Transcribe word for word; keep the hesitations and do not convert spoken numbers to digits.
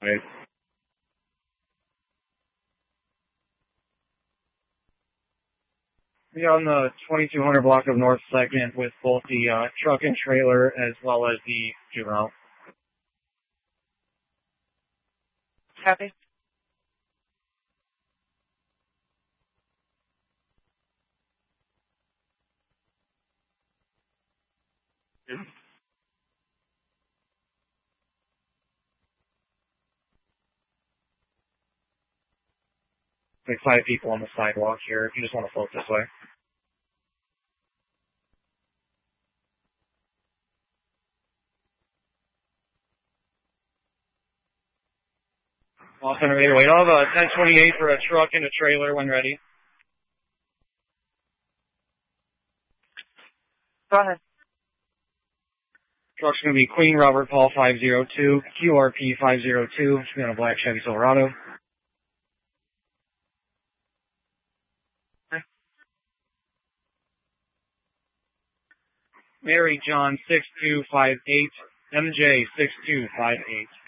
Right. We on the twenty-two hundred block of North second with both the uh, truck and trailer as well as the juvenile. Copy. Yeah. Like five people on the sidewalk here if you just want to float this way. All center eight oh eight. I'll have a ten twenty-eight for a truck and a trailer when ready. Go ahead. Truck's going to be Queen Robert Paul five oh two, Q R P five oh two. It's going to be on a black Chevy Silverado. Okay. Mary John six two five eight, M J six two five eight.